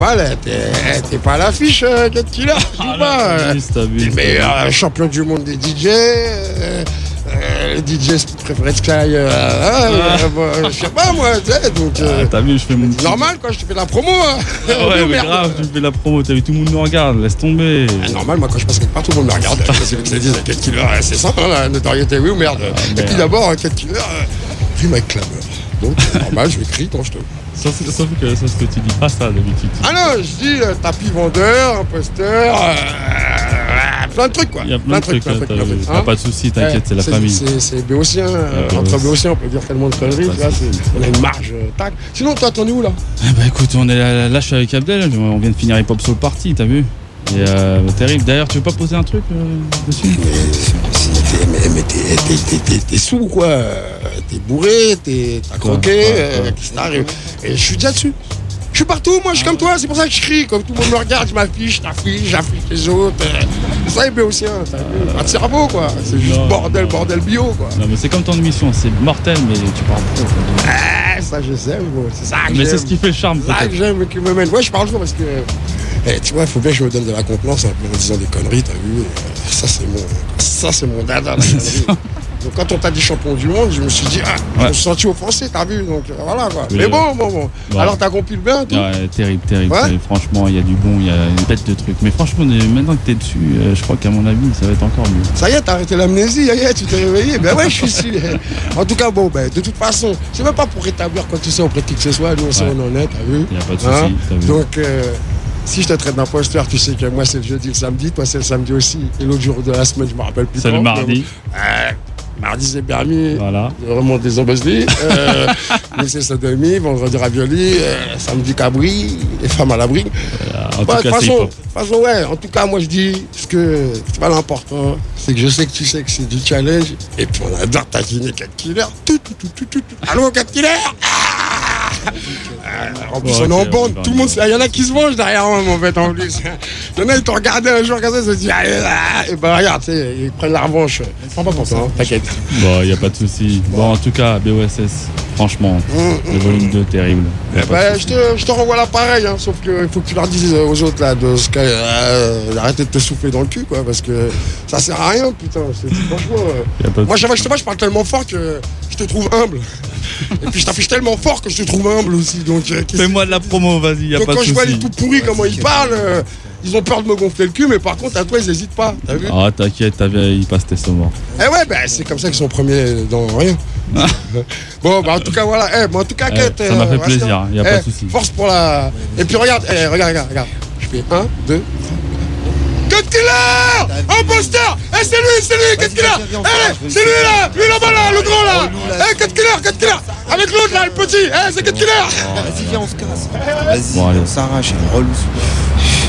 Voilà, t'es pas à l'affiche, Cut Killer, tu dis pas. T'es le meilleur champion du monde des DJ. Le DJ préféré de Sky. Je sais pas moi, tu sais. Donc, t'as vu, je fais mon. C'est normal quoi, je te fais de la promo. Hein. Ouais, mais grave, tu me fais de la promo. T'as vu, tout le monde me regarde, laisse tomber. Normal, moi quand je passe quelque part, tout le monde me regarde. C'est ce que je dis, Cut Killer, c'est ça, hein, la notoriété, oui ou merde. Et puis d'abord, Cut Killer, rime avec clameur. Donc, normal, je crie quand je te. Sauf que tu dis pas ça d'habitude. Ah non, je dis tapis vendeur, imposteur, plein de trucs quoi. Il y a plein de trucs. Pas de soucis, t'inquiète, c'est la famille. C'est béotien, entre béotiens on peut dire tellement de conneries, tu vois, on a une marge, tac. Sinon toi t'en es où là? Bah écoute, on est là, je suis avec Abdel, on vient de finir Hip Hop Soul Party, t'as vu? Et terrible. D'ailleurs, tu veux pas poser un truc dessus? Mais t'es sous quoi? T'es bourré, t'as croqué, qu'est-ce qui t'arrive? Et je suis déjà dessus. Je suis partout, moi je suis comme toi, c'est pour ça que je crie. Comme tout le monde me regarde, je m'affiche, j'affiche les autres. C'est ça les béotiens, pas de cerveau quoi. C'est juste bordel bio quoi. Non mais c'est comme ton émission, c'est mortel mais tu parles trop. Ça je sais, c'est ça que mais c'est ce qui fait le charme. C'est ça que j'aime, qui me mène. Ouais, je parle trop parce que tu vois, il faut bien que je me donne de la contenance un peu en disant des conneries, t'as vu. Ça c'est mon dada. Donc quand on t'a dit champion du monde, je me suis dit, je me suis senti offensé, t'as vu, donc voilà quoi. Oui, mais bon. Alors t'as compris le bien, tout. Ouais, terrible. Ouais. Franchement, il y a du bon, il y a une bête de trucs. Mais franchement, maintenant que t'es dessus, je crois qu'à mon avis, ça va être encore mieux. Ça y est, t'as arrêté l'amnésie, tu t'es réveillé. Ben ouais, je suis ici. En tout cas, de toute façon, c'est même pas pour rétablir quoi que tu sais auprès de qui que ce soit. Nous, on sait où on en est, t'as vu. Il n'y a pas de souci, t'as vu. Donc, si je te traite d'imposteur, tu sais que moi, c'est le jeudi, le samedi. Toi, c'est le samedi aussi. Et l'autre jour de la semaine, je me rappelle plus. C'est le mardi. Mardi, c'est permis. Voilà. De remonter des omboslis. Laisser sodomie, vendredi ravioli, samedi cabri, les femmes à l'abri. En tout cas, ouais. En tout cas, moi, je dis que c'est pas l'important. C'est que je sais que tu sais que c'est du challenge. Et puis, on adore taquiner Cut Killer. Allô, Cut Killer. En plus, on est en bande, tout le monde, il y en a qui se vengent derrière moi, en fait, en plus. Il y en a, ils t'ont regardé un jour comme ça, ils se disent, et ben regarde, tu sais, ils prennent la revanche. Prends pas pour toi, t'inquiète. Bon, il n'y a pas de souci. Bon, en tout cas, BOSS, franchement, le volume 2, terrible. Je te renvoie l'appareil, sauf qu'il faut que tu leur dises aux autres, là, de Sky, d'arrêter de te souffler dans le cul, quoi, parce que ça sert à rien, putain. Franchement, moi, je parle tellement fort que je te trouve humble. Et puis je t'affiche tellement fort que je te trouve humble aussi. Donc, fais-moi de la promo, vas-y, y a pas de souci. Quand je vois les tout pourris, comment ils parlent, ils ont peur de me gonfler le cul, mais par contre, à toi, ils n'hésitent pas. T'as vu? Ah, t'inquiète, ils passent tes saumons. Eh ouais, c'est comme ça qu'ils sont premiers dans rien. Bon, en tout cas, voilà. En tout cas, ça m'a fait plaisir, y a pas de souci. Force pour la. Et puis regarde. Je fais 1, 2, Cut Killer! Imposteur! C'est lui, Cut Killer! C'est lui là-bas là, le grand là! Cut Killer! Avec l'autre là, le petit! C'est Cut Killer! Vas-y, viens, on se casse. Vas-y, on s'arrache, il est relou.